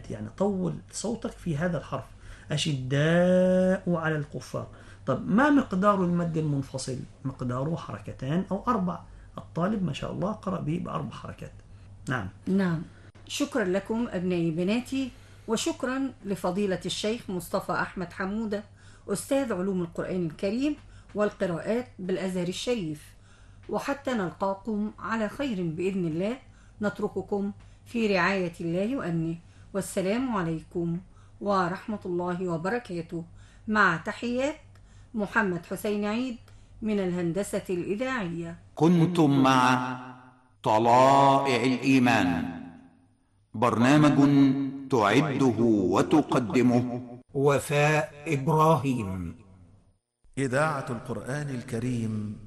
يعني طول صوتك في هذا الحرف. أشداء على الكفار. طب ما مقدار المد المنفصل؟ مقداره حركتان أو 4. الطالب ما شاء الله قرأ به ب4 حركات. نعم. نعم، شكرا لكم أبنائي بناتي، وشكرا لفضيلة الشيخ مصطفى أحمد حمودة، أستاذ علوم القرآن الكريم والقراءات بالأزهر الشريف. وحتى نلقاكم على خير بإذن الله، نترككم في رعاية الله وأمنه، والسلام عليكم ورحمة الله وبركاته، مع تحيات محمد حسين عيد من الهندسة الإذاعية. كنتم مع طلائع الإيمان، برنامج تعده وتقدمه وفاء إبراهيم. إذاعة القرآن الكريم